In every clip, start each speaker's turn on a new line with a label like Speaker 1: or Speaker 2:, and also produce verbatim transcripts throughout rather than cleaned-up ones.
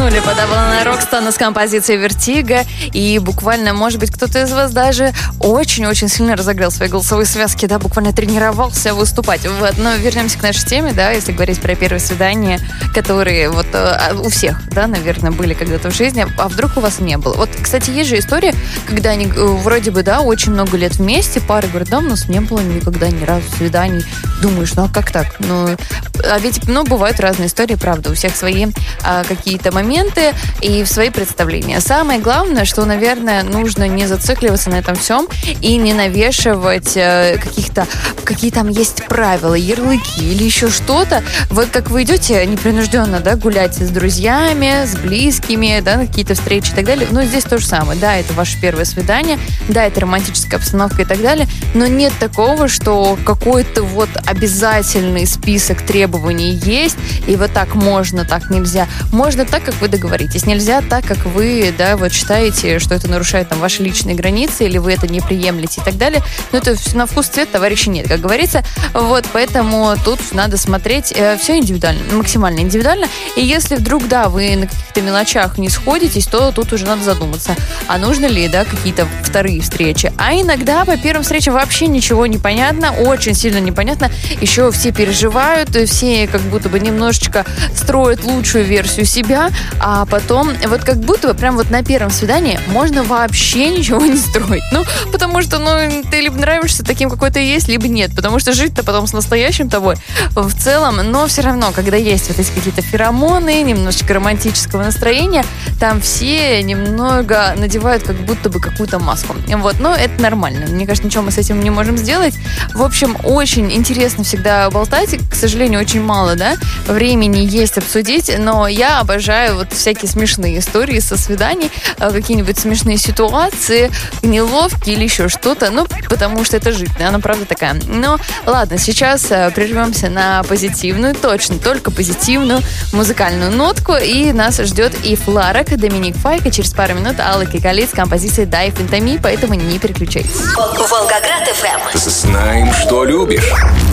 Speaker 1: Скакнули под волны Рокстона с композицией «Вертиго». И буквально, может быть, кто-то из вас даже очень-очень сильно разогрел свои голосовые связки, да, буквально тренировался выступать. Вот, но вернемся к нашей теме, да, если говорить про первые свидания, которые вот у всех, да, наверное, были когда-то в жизни, а вдруг у вас не было. Вот, кстати, есть же история, когда они вроде бы, да, очень много лет вместе, пара говорит, да, у нас не было никогда ни разу свиданий. Думаешь, ну а как так? Ну, а ведь, ну, бывают разные истории, правда, у всех свои а, какие-то моменты и свои представления. Самое главное, что, наверное, нужно не зацикливаться на этом всем и не навешивать э, каких-то, какие там есть правила, ярлыки или еще что-то. Вот как вы идете непринужденно, да, гулять с друзьями, с близкими, да, на какие-то встречи и так далее. Ну, здесь то же самое. Да, это ваше первое свидание, да, это романтическая обстановка и так далее, но нет такого, что какой-то вот обязательный список требований есть, и вот так можно, так нельзя. Можно так, как вы договоритесь. Нельзя так, как вы, да, вот считаете, что это нарушает там ваши личные границы, или вы это не приемлете и так далее. Но это на вкус цвет товарища нет, как говорится. Вот, поэтому тут надо смотреть э, все индивидуально, максимально индивидуально. И если вдруг, да, вы на каких-то мелочах не сходитесь, то тут уже надо задуматься, а нужно ли, да, какие-то вторые встречи. А иногда по первым встречам вообще ничего не понятно, очень сильно непонятно. Еще все переживают, все как будто бы немножечко строят лучшую версию себя, а потом вот как будто бы прям вот на первом свидании можно вообще ничего не строить. Ну, потому что, ну, ты либо нравишься таким, какой ты есть, либо нет. Потому что жить-то потом с настоящим тобой в целом, но все равно, когда есть вот эти какие-то феромоны, немножечко романтического настроения, там все немного надевают как будто бы какую-то маску. Вот, но это нормально. Мне кажется, ничего мы с этим не можем сделать. В общем, очень интересно всегда болтать. К сожалению, очень мало, да, времени есть обсудить, но я обожаю вот всякие смешные истории со свиданий, какие-нибудь смешные ситуации, неловкие или еще что-то, ну, потому что это жизнь, да, она правда такая. Но ладно, сейчас прервемся на позитивную, точно, только позитивную музыкальную нотку, и нас ждет Ив Ларак, Доминик Файк, и через пару минут Алла Кикалит с композицией «Dive into Me», поэтому не переключайтесь.
Speaker 2: Волгоград эф эм.
Speaker 3: Знаем, что любишь.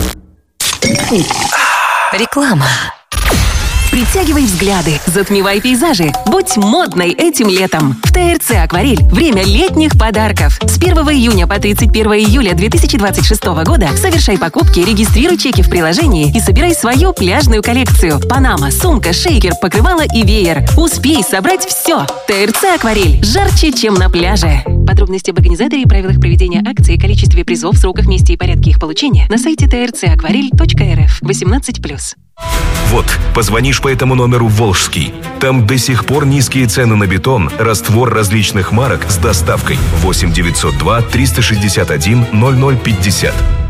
Speaker 2: Реклама. Притягивай взгляды, затмевай пейзажи. Будь модной этим летом. В ТРЦ «Акварель» время летних подарков. С первого июня по тридцать первого июля две тысячи двадцать шестого года совершай покупки, регистрируй чеки в приложении и собирай свою пляжную коллекцию. Панама, сумка, шейкер, покрывало и веер. Успей собрать все. ТРЦ «Акварель» жарче, чем на пляже. Подробности об организаторе и правилах проведения акции, количестве призов, сроках, месте и порядке их получения на сайте тэ эр цэ акварель точка эр эф. восемнадцать плюс.
Speaker 3: Вот, позвонишь по этому номеру в Волжский. Там до сих пор низкие цены на бетон, раствор различных марок с доставкой. восемь девятьсот два триста шестьдесят один ноль ноль пятьдесят.